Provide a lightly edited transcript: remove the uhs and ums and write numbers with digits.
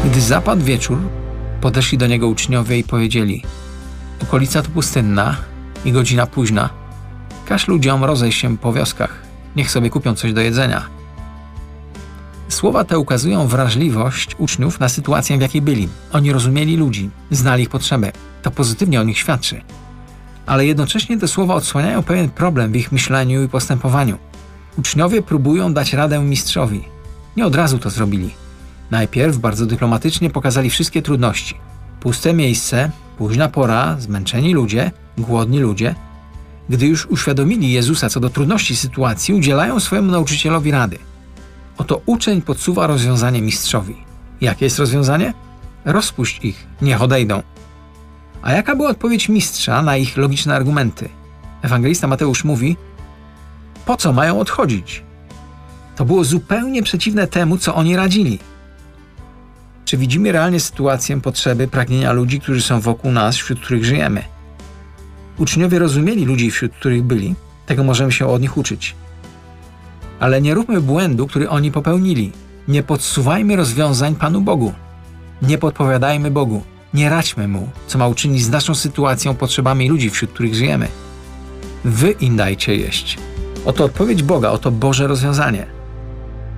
Gdy zapadł wieczór, podeszli do niego uczniowie i powiedzieli: okolica to pustynna i godzina późna. Każ ludziom rozejść się po wioskach. Niech sobie kupią coś do jedzenia. Słowa te ukazują wrażliwość uczniów na sytuację, w jakiej byli. Oni rozumieli ludzi, znali ich potrzeby. To pozytywnie o nich świadczy. Ale jednocześnie te słowa odsłaniają pewien problem w ich myśleniu i postępowaniu. Uczniowie próbują dać radę mistrzowi. Nie od razu to zrobili. Najpierw bardzo dyplomatycznie pokazali wszystkie trudności. Puste miejsce, późna pora, zmęczeni ludzie, głodni ludzie. Gdy już uświadomili Jezusa co do trudności sytuacji, udzielają swojemu nauczycielowi rady. Oto uczeń podsuwa rozwiązanie mistrzowi. Jakie jest rozwiązanie? Rozpuść ich, niech odejdą. A jaka była odpowiedź mistrza na ich logiczne argumenty? Ewangelista Mateusz mówi: po co mają odchodzić? To było zupełnie przeciwne temu, co oni radzili. Czy widzimy realnie sytuację, potrzeby, pragnienia ludzi, którzy są wokół nas, wśród których żyjemy? Uczniowie rozumieli ludzi, wśród których byli. Tego możemy się od nich uczyć. Ale nie róbmy błędu, który oni popełnili. Nie podsuwajmy rozwiązań Panu Bogu. Nie podpowiadajmy Bogu. Nie radźmy Mu, co ma uczynić z naszą sytuacją, potrzebami ludzi, wśród których żyjemy. Wy im dajcie jeść. Oto odpowiedź Boga, oto Boże rozwiązanie.